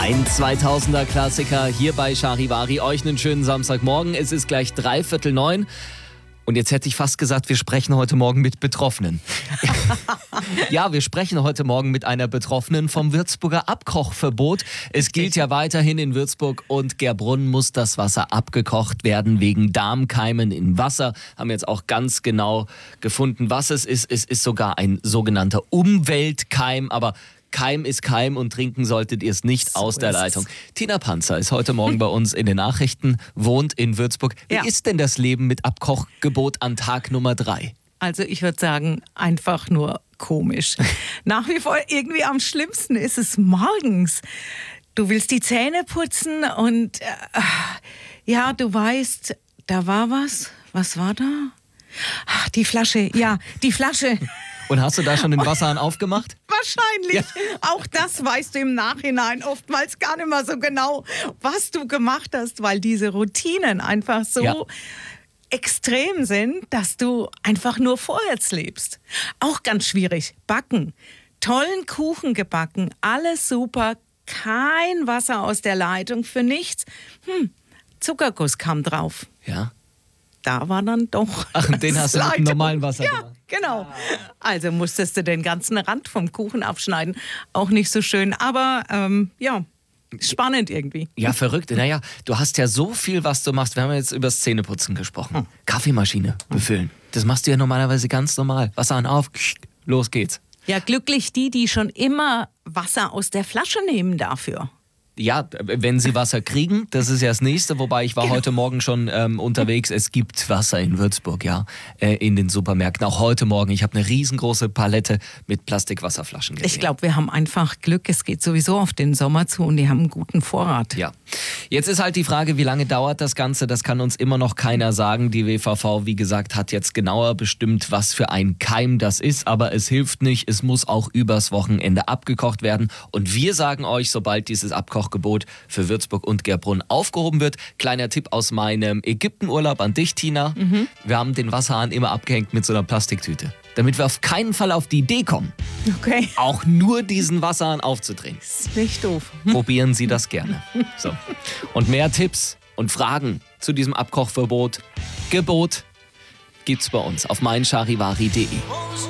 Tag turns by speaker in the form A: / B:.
A: Ein 2000er Klassiker hier bei Charivari. Euch einen schönen Samstagmorgen. Es ist gleich 8:45. Und jetzt hätte ich fast gesagt, wir sprechen heute Morgen mit Betroffenen. Ja, wir sprechen heute Morgen mit einer Betroffenen vom Würzburger Abkochverbot. Es gilt ja weiterhin in Würzburg und Gerbrunn muss das Wasser abgekocht werden wegen Darmkeimen im Wasser. Haben jetzt auch ganz genau gefunden, was es ist. Es ist sogar ein sogenannter Umweltkeim, aber Keim ist Keim und trinken solltet ihr es nicht aus der Leitung. Tina Panzer ist heute Morgen bei uns in den Nachrichten, wohnt in Würzburg. Wie ist denn das Leben mit Abkochgebot an Tag Nummer 3?
B: Also ich würde sagen, einfach nur komisch. Nach wie vor irgendwie am schlimmsten ist es morgens. Du willst die Zähne putzen und ja, du weißt, da war was. Was war da? Ach, die Flasche. Ja, die Flasche.
A: Und hast du da schon den Wasserhahn aufgemacht?
B: Wahrscheinlich. Ja. Auch das weißt du im Nachhinein oftmals gar nicht mehr so genau, was du gemacht hast, weil diese Routinen einfach so extrem sind, dass du einfach nur vorwärts lebst. Auch ganz schwierig. Backen. Tollen Kuchen gebacken. Alles super. Kein Wasser aus der Leitung für nichts. Zuckerguss kam drauf.
A: Ja.
B: Da war dann doch.
A: Ach, den hast du mit dem normalen Wasser gemacht.
B: Ja, genau. Also musstest du den ganzen Rand vom Kuchen abschneiden. Auch nicht so schön, aber ja, spannend irgendwie.
A: Ja, verrückt. Naja, du hast ja so viel, was du machst. Wir haben jetzt über das Zähneputzen gesprochen. Kaffeemaschine befüllen. Das machst du ja normalerweise ganz normal. Wasserhahn auf, los geht's.
B: Ja, glücklich die schon immer Wasser aus der Flasche nehmen dafür.
A: Ja, wenn sie Wasser kriegen, das ist ja das Nächste. Wobei ich war heute Morgen schon unterwegs. Es gibt Wasser in Würzburg, ja, in den Supermärkten. Auch heute Morgen. Ich habe eine riesengroße Palette mit Plastikwasserflaschen gesehen.
B: Ich glaube, wir haben einfach Glück. Es geht sowieso auf den Sommer zu und die haben einen guten Vorrat.
A: Ja. Jetzt ist halt die Frage, wie lange dauert das Ganze? Das kann uns immer noch keiner sagen. Die WVV, wie gesagt, hat jetzt genauer bestimmt, was für ein Keim das ist. Aber es hilft nicht. Es muss auch übers Wochenende abgekocht werden. Und wir sagen euch, sobald dieses Abkochgebot für Würzburg und Gerbrunn aufgehoben wird. Kleiner Tipp aus meinem Ägyptenurlaub an dich, Tina. Wir haben den Wasserhahn immer abgehängt mit so einer Plastiktüte. Damit wir auf keinen Fall auf die Idee kommen, auch nur diesen Wasserhahn aufzudrehen.
B: Ist nicht doof.
A: Probieren Sie das gerne. So. Und mehr Tipps und Fragen zu diesem Abkochverbot, Gebot, gibt's bei uns auf meincharivari.de.